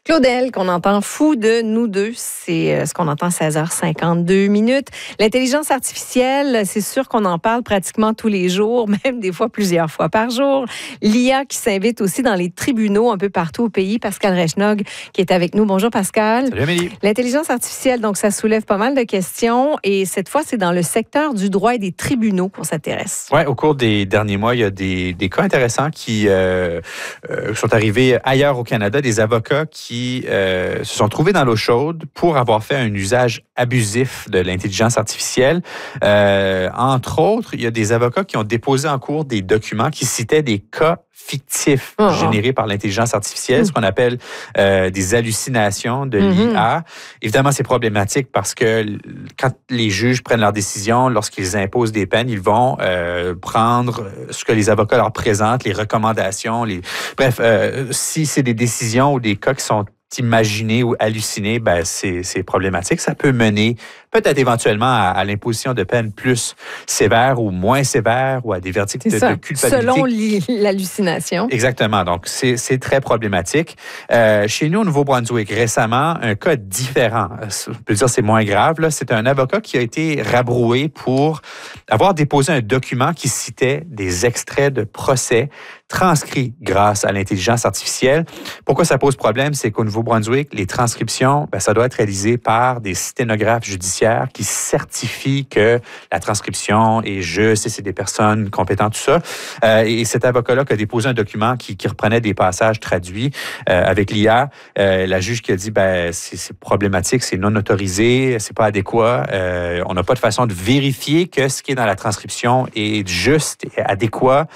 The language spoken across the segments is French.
Claudel, qu'on entend fou de nous deux, c'est ce qu'on entend 16h52 minutes. L'intelligence artificielle, c'est sûr qu'on en parle pratiquement tous les jours, même des fois plusieurs fois par jour. L'IA qui s'invite aussi dans les tribunaux un peu partout au pays. Pascal Rechnog qui est avec nous. Bonjour Pascal. Salut Amélie. L'intelligence artificielle, donc ça soulève pas mal de questions et cette fois, c'est dans le secteur du droit et des tribunaux qu'on s'intéresse. Oui, au cours des derniers mois, il y a des cas intéressants qui sont arrivés ailleurs au Canada, des avocats qui se sont trouvés dans l'eau chaude pour avoir fait un usage abusif de l'intelligence artificielle. Entre autres, il y a des avocats qui ont déposé en cours des documents qui citaient des cas fictifs générés par l'intelligence artificielle, ce qu'on appelle des hallucinations de l'IA. Évidemment, c'est problématique parce que quand les juges prennent leurs décisions, lorsqu'ils imposent des peines, ils vont prendre ce que les avocats leur présentent, les recommandations. Bref, si c'est des décisions ou des cas qui sont imaginés ou hallucinés, ben c'est problématique. Ça peut mener peut-être éventuellement à l'imposition de peines plus sévères ou moins sévères ou à des verdicts de culpabilité. Selon l'hallucination. Exactement. Donc, c'est très problématique. Chez nous, au Nouveau-Brunswick, récemment, un cas différent. On peut dire que c'est moins grave. Là. C'est un avocat qui a été rabroué pour avoir déposé un document qui citait des extraits de procès transcrits grâce à l'intelligence artificielle. Pourquoi ça pose problème? C'est qu'au Nouveau-Brunswick, les transcriptions, ça doit être réalisé par des sténographes judiciaires qui certifient que la transcription est juste et c'est des personnes compétentes, tout ça. Et cet avocat-là qui a déposé un document qui reprenait des passages traduits avec l'IA, la juge qui a dit c'est problématique, c'est non autorisé, c'est pas adéquat, on n'a pas de façon de vérifier que ce qui est dans la transcription est juste et adéquat.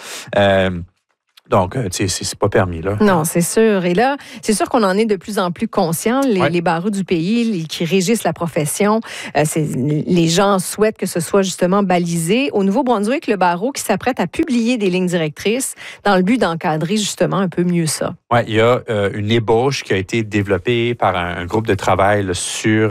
Donc, c'est pas permis, là. Non, c'est sûr. Et là, c'est sûr qu'on en est de plus en plus conscients, les barreaux du pays qui régissent la profession. Les gens souhaitent que ce soit justement balisé. Au Nouveau-Brunswick, le barreau qui s'apprête à publier des lignes directrices dans le but d'encadrer justement un peu mieux ça. Oui, il y a une ébauche qui a été développée par un groupe de travail là,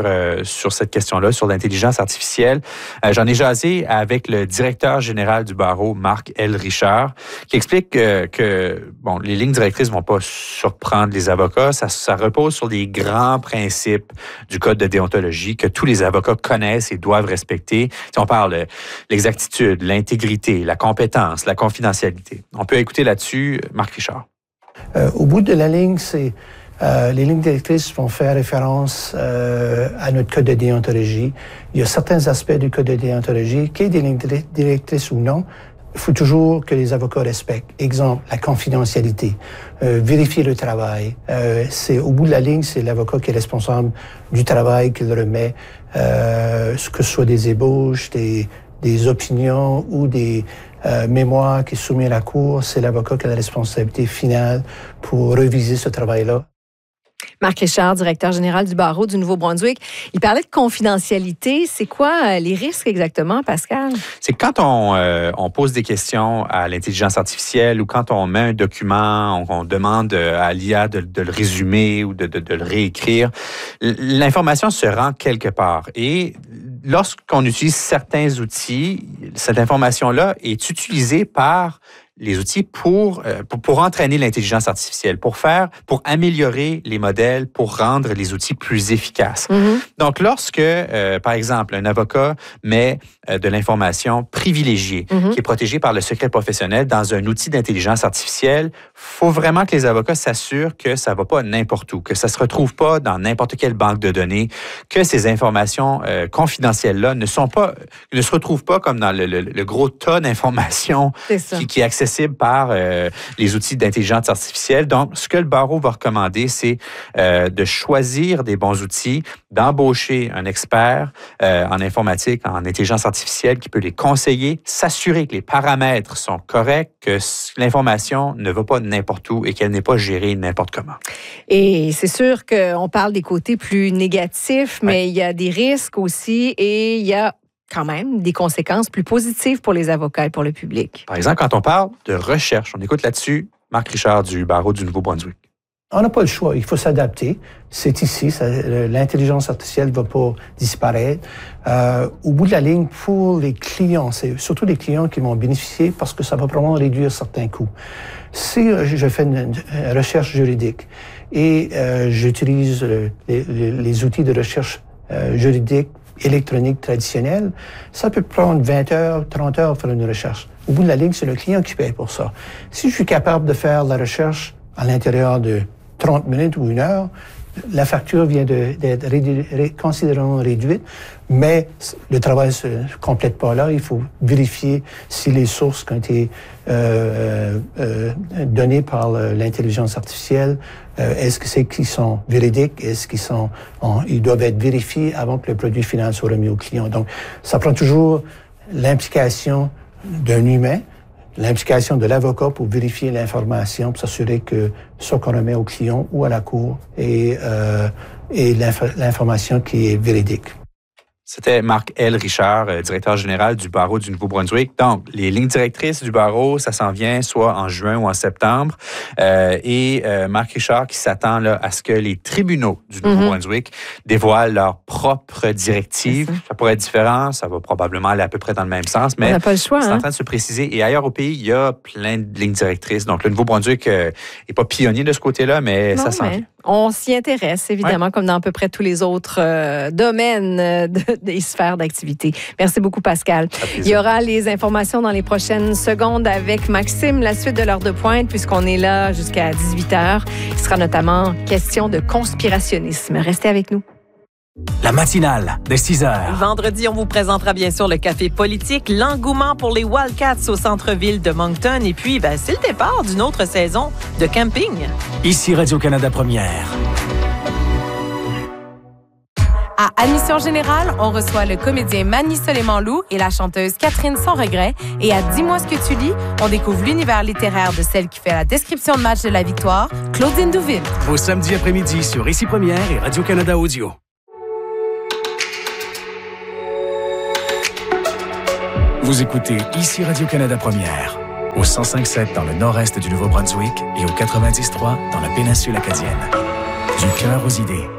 sur cette question-là, sur l'intelligence artificielle. J'en ai jasé avec le directeur général du barreau, Marc L. Richard, qui explique que les lignes directrices ne vont pas surprendre les avocats. Ça repose sur des grands principes du code de déontologie que tous les avocats connaissent et doivent respecter. Si on parle de l'exactitude, l'intégrité, la compétence, la confidentialité. On peut écouter là-dessus Marc Richard. Au bout de la ligne, les lignes directrices vont faire référence à notre code de déontologie. Il y a certains aspects du code de déontologie, qu'il y ait des lignes directrices ou non, il faut toujours que les avocats respectent. Exemple, la confidentialité, vérifier le travail. Au bout de la ligne, c'est l'avocat qui est responsable du travail qu'il remet, que ce soit des ébauches, des opinions ou des mémoires qui sont soumis à la cour. C'est l'avocat qui a la responsabilité finale pour réviser ce travail-là. Marc Richard, directeur général du barreau du Nouveau-Brunswick. Il parlait de confidentialité. C'est quoi les risques exactement, Pascal? C'est quand on pose des questions à l'intelligence artificielle ou quand on met un document, on demande à l'IA de le résumer ou de le réécrire, l'information se rend quelque part. Et lorsqu'on utilise certains outils, cette information-là est utilisée par les outils pour entraîner l'intelligence artificielle, pour améliorer les modèles, pour rendre les outils plus efficaces. Donc, lorsque, par exemple, un avocat met de l'information privilégiée, qui est protégée par le secret professionnel dans un outil d'intelligence artificielle, faut vraiment que les avocats s'assurent que ça va pas n'importe où, que ça se retrouve pas dans n'importe quelle banque de données, que ces informations confidentielles-là ne se retrouvent pas comme dans le gros tas d'informations qui est accessible par les outils d'intelligence artificielle. Donc, ce que le barreau va recommander, c'est de choisir des bons outils, d'embaucher un expert en informatique, en intelligence artificielle qui peut les conseiller, s'assurer que les paramètres sont corrects, que l'information ne va pas n'importe où et qu'elle n'est pas gérée n'importe comment. Et c'est sûr qu'on parle des côtés plus négatifs, mais il y a des risques aussi et il y a quand même des conséquences plus positives pour les avocats et pour le public. Par exemple, quand on parle de recherche, on écoute là-dessus Marc Richard du barreau du Nouveau-Brunswick. On n'a pas le choix, il faut s'adapter. C'est ici, l'intelligence artificielle ne va pas disparaître. Au bout de la ligne, pour les clients, c'est surtout les clients qui vont bénéficier parce que ça va probablement réduire certains coûts. Si je fais une recherche juridique et j'utilise les outils de recherche juridique électronique traditionnelle, ça peut prendre 20 heures, 30 heures pour faire une recherche. Au bout de la ligne, c'est le client qui paye pour ça. Si je suis capable de faire la recherche à l'intérieur de 30 minutes ou 1 heure, la facture vient d'être considérablement réduite, mais le travail ne se complète pas là. Il faut vérifier si les sources qui ont été données par l'intelligence artificielle, est-ce que c'est qu'ils sont véridiques, est-ce ils doivent être vérifiés avant que le produit final soit remis au client. Donc, ça prend toujours l'implication d'un humain, l'implication de l'avocat pour vérifier l'information, pour s'assurer que ce qu'on remet au client ou à la cour est l'information qui est véridique. C'était Marc L. Richard, directeur général du barreau du Nouveau-Brunswick. Donc, les lignes directrices du barreau, ça s'en vient soit en juin ou en septembre. Et Marc Richard qui s'attend là, à ce que les tribunaux du Nouveau-Brunswick dévoilent leurs propres directives. Ça pourrait être différent, ça va probablement aller à peu près dans le même sens, mais on n'a pas le choix, c'est en train de se préciser. Et ailleurs au pays, il y a plein de lignes directrices. Donc, le Nouveau-Brunswick n'est pas pionnier de ce côté-là, mais ça s'en vient. On s'y intéresse, évidemment, comme dans à peu près tous les autres domaines des sphères d'activité. Merci beaucoup, Pascal. Il y aura les informations dans les prochaines secondes avec Maxime, la suite de l'heure de pointe, puisqu'on est là jusqu'à 18h. Il sera notamment question de conspirationnisme. Restez avec nous. La matinale de 6h. Vendredi, on vous présentera bien sûr le café politique, l'engouement pour les Wildcats au centre-ville de Moncton et puis, c'est le départ d'une autre saison de camping. Ici Radio-Canada Première. À Admission Générale, on reçoit le comédien Manny Soleiman-Loup et la chanteuse Catherine Sans Regret. Et à Dis-moi ce que tu lis, on découvre l'univers littéraire de celle qui fait la description de match de la victoire, Claudine Douville. Au samedi après-midi sur Ici Première et Radio-Canada Audio. Vous écoutez Ici Radio-Canada Première, au 105.7 dans le nord-est du Nouveau-Brunswick et au 90.3 dans la péninsule acadienne. Du cœur aux idées.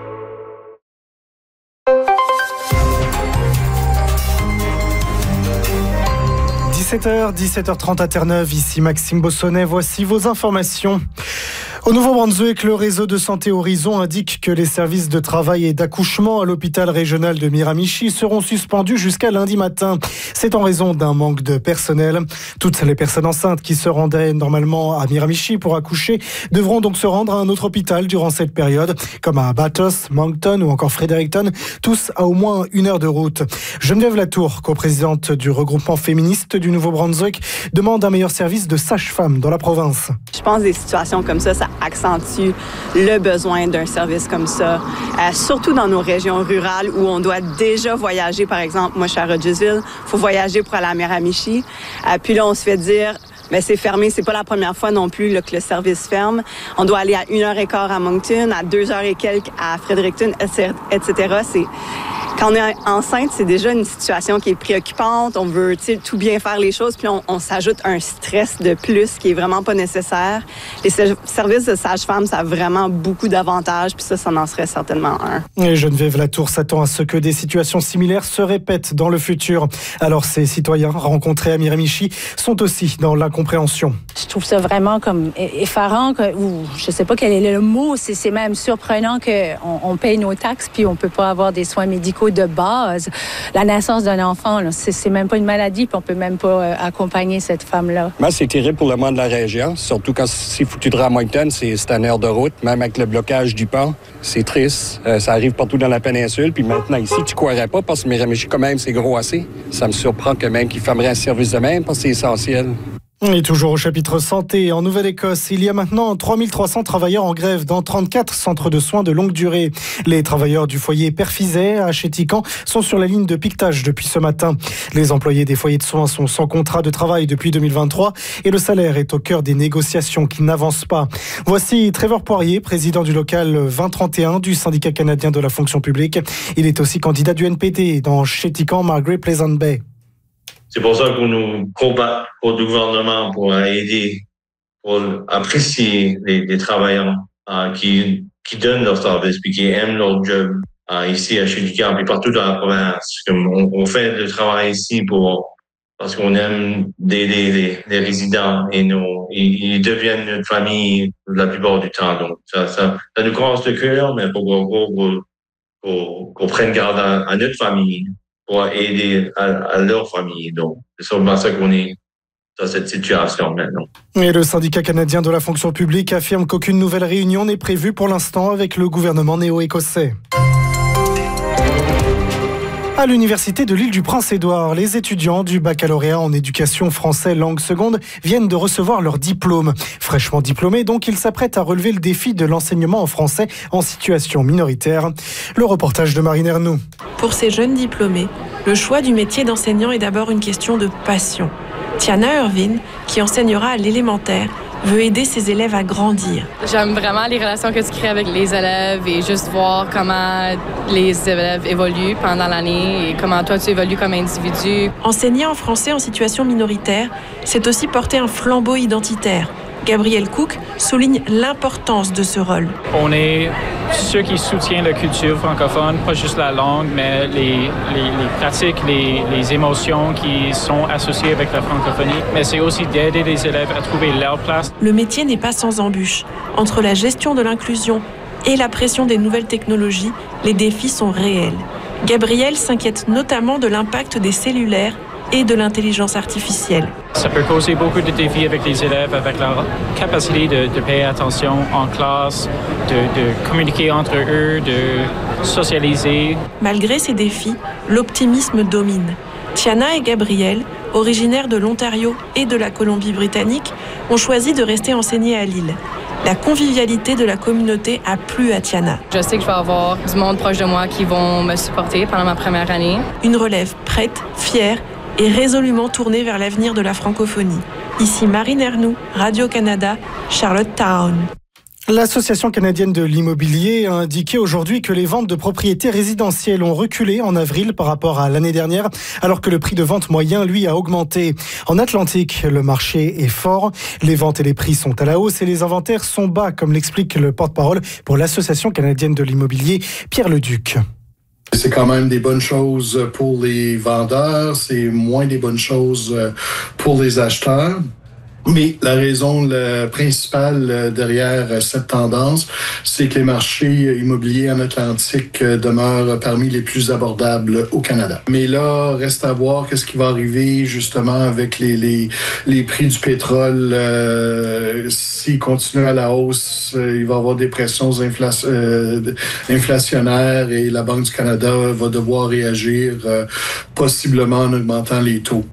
« 17h30 à Terre-Neuve, ici Maxime Bossonnet, voici vos informations. Au Nouveau-Brunswick, le réseau de santé Horizon indique que les services de travail et d'accouchement à l'hôpital régional de Miramichi seront suspendus jusqu'à lundi matin. C'est en raison d'un manque de personnel. Toutes les personnes enceintes qui se rendaient normalement à Miramichi pour accoucher devront donc se rendre à un autre hôpital durant cette période, comme à Bathurst, Moncton ou encore Fredericton, tous à au moins 1 heure de route. Geneviève Latour, coprésidente du regroupement féministe du Nouveau-Brunswick, demande un meilleur service de sage-femme dans la province. Je pense que des situations comme ça accentue le besoin d'un service comme ça, surtout dans nos régions rurales où on doit déjà voyager. Par exemple, moi, je suis à Rogersville, il faut voyager pour aller à Miramichi. Puis là, on se fait dire... Mais c'est fermé, c'est pas la première fois non plus là, que le service ferme. On doit aller à 1h15 à Moncton, à 2h et quelques à Fredericton, etc. Quand on est enceinte, c'est déjà une situation qui est préoccupante. On veut tout bien faire les choses, puis on s'ajoute un stress de plus qui est vraiment pas nécessaire. Les services de sage-femme, ça a vraiment beaucoup d'avantages, puis ça en serait certainement un. Et Geneviève Latour s'attend à ce que des situations similaires se répètent dans le futur. Alors ces citoyens rencontrés à Miramichi sont aussi dans l'incompréhension. Je trouve ça vraiment comme effarant, ou je sais pas quel est le mot, c'est même surprenant qu'on paye nos taxes puis on peut pas avoir des soins médicaux de base. La naissance d'un enfant, là, c'est même pas une maladie puis on peut même pas accompagner cette femme-là. Moi, c'est terrible pour le monde de la région, surtout quand c'est foutu de Moncton, c'est 1 heure de route, même avec le blocage du pont. C'est triste. Ça arrive partout dans la péninsule, puis maintenant ici, tu croirais pas parce que Miramichi, quand même, c'est gros assez. Ça me surprend quand même qu'ils fermeraient un service de même parce que c'est essentiel. Et toujours au chapitre santé, en Nouvelle-Écosse, il y a maintenant 3300 travailleurs en grève dans 34 centres de soins de longue durée. Les travailleurs du foyer Perfizet à Chéticamp sont sur la ligne de piquetage depuis ce matin. Les employés des foyers de soins sont sans contrat de travail depuis 2023 et le salaire est au cœur des négociations qui n'avancent pas. Voici Trevor Poirier, président du local 2031 du syndicat canadien de la fonction publique. Il est aussi candidat du NPD dans Chéticamp, Margaret Pleasant Bay. C'est pour ça qu'on nous combat au gouvernement pour aider, pour apprécier les travailleurs. qui donnent leur service puis qui aiment leur job ici à Shedikan puis partout dans la province. Comme on fait le travail ici parce qu'on aime des résidents et ils deviennent notre famille la plupart du temps. Donc ça nous casse le cœur, mais pour qu'on prenne garde à notre famille pour aider à leur famille. Donc c'est sûrement ça qu'on est dans cette situation maintenant. Et le syndicat canadien de la fonction publique affirme qu'aucune nouvelle réunion n'est prévue pour l'instant avec le gouvernement néo-écossais. À l'université de l'Île-du-Prince-Édouard, les étudiants du baccalauréat en éducation français langue seconde viennent de recevoir leur diplôme. Fraîchement diplômés, donc, ils s'apprêtent à relever le défi de l'enseignement en français en situation minoritaire. Le reportage de Marine Ernoux. Pour ces jeunes diplômés, le choix du métier d'enseignant est d'abord une question de passion. Tiana Irvine, qui enseignera à l'élémentaire, veut aider ses élèves à grandir. J'aime vraiment les relations que tu crées avec les élèves et juste voir comment les élèves évoluent pendant l'année et comment toi tu évolues comme individu. Enseigner en français en situation minoritaire, c'est aussi porter un flambeau identitaire. Gabriel Cook souligne l'importance de ce rôle. On est ceux qui soutiennent la culture francophone, pas juste la langue, mais les pratiques, les émotions qui sont associées avec la francophonie. Mais c'est aussi d'aider les élèves à trouver leur place. Le métier n'est pas sans embûches. Entre la gestion de l'inclusion et la pression des nouvelles technologies, les défis sont réels. Gabriel s'inquiète notamment de l'impact des cellulaires et de l'intelligence artificielle. Ça peut causer beaucoup de défis avec les élèves, avec leur capacité de payer attention en classe, de communiquer entre eux, de socialiser. Malgré ces défis, l'optimisme domine. Tiana et Gabriel, originaires de l'Ontario et de la Colombie-Britannique, ont choisi de rester enseigner à Lille. La convivialité de la communauté a plu à Tiana. Je sais que je vais avoir du monde proche de moi qui vont me supporter pendant ma première année. Une relève prête, fière et résolument tournée vers l'avenir de la francophonie. Ici Marine Ernoux, Radio-Canada, Charlottetown. L'Association canadienne de l'immobilier a indiqué aujourd'hui que les ventes de propriétés résidentielles ont reculé en avril par rapport à l'année dernière, alors que le prix de vente moyen, lui, a augmenté. En Atlantique, le marché est fort, les ventes et les prix sont à la hausse et les inventaires sont bas, comme l'explique le porte-parole pour l'Association canadienne de l'immobilier, Pierre Leduc. C'est quand même des bonnes choses pour les vendeurs, c'est moins des bonnes choses pour les acheteurs. Mais la raison principale derrière cette tendance, c'est que les marchés immobiliers en Atlantique demeurent parmi les plus abordables au Canada. Mais là, reste à voir qu'est-ce qui va arriver justement avec les prix du pétrole. S'ils continuent à la hausse, il va y avoir des pressions inflationnaires et la Banque du Canada va devoir réagir possiblement en augmentant les taux.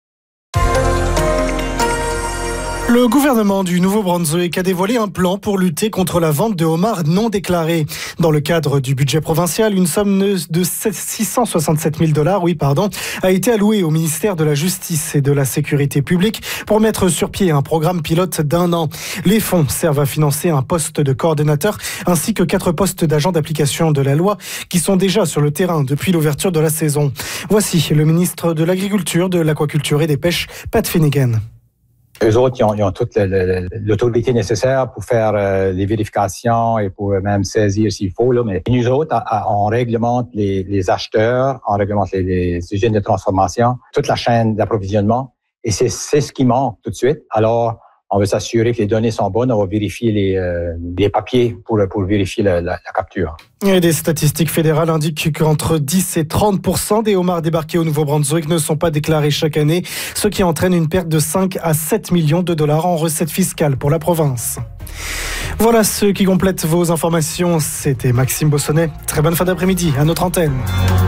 Le gouvernement du Nouveau-Brunswick a dévoilé un plan pour lutter contre la vente de homards non déclarés. Dans le cadre du budget provincial, une somme de 667 000 $, a été allouée au ministère de la Justice et de la Sécurité publique pour mettre sur pied un programme pilote d'1 an. Les fonds servent à financer un poste de coordonnateur ainsi que 4 postes d'agents d'application de la loi qui sont déjà sur le terrain depuis l'ouverture de la saison. Voici le ministre de l'Agriculture, de l'Aquaculture et des Pêches, Pat Finnegan. Eux autres, ils ont toute l'autorité nécessaire pour faire les vérifications et pour même saisir s'il faut. Là. Mais nous autres, on réglemente les acheteurs, on réglemente les usines de transformation, toute la chaîne d'approvisionnement. Et c'est ce qui manque tout de suite. Alors, on veut s'assurer que les données sont bonnes. On va vérifier les papiers pour vérifier la capture. Et des statistiques fédérales indiquent qu'entre 10 et 30% des homards débarqués au Nouveau-Brunswick ne sont pas déclarés chaque année, ce qui entraîne une perte de 5 à 7 millions de dollars en recettes fiscales pour la province. Voilà ce qui complète vos informations. C'était Maxime Bossonnet. Très bonne fin d'après-midi à notre antenne.